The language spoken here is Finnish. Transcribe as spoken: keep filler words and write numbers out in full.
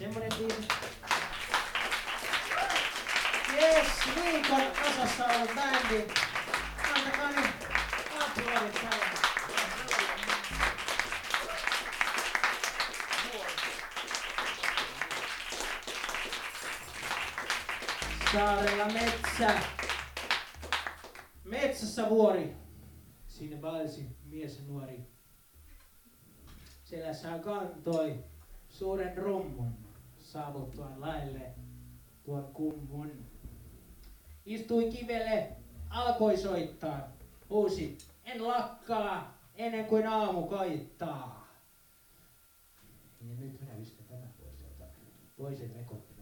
semmonen biisi. Jes, viikon kasassa ollut bändi. Antakaa nyt aplodit tälle. Saarella metsä. Metsässä vuori. Siinä vaelsi mies nuori. Selässään kantoi suuren rummun saavuttuaan laille tuon kummun. Istui kivelle, alkoi soittaa. Huusi, en lakkaa ennen kuin aamu koittaa. Ja nyt minä pistän tämän pois, jotta voisin rekoittaa.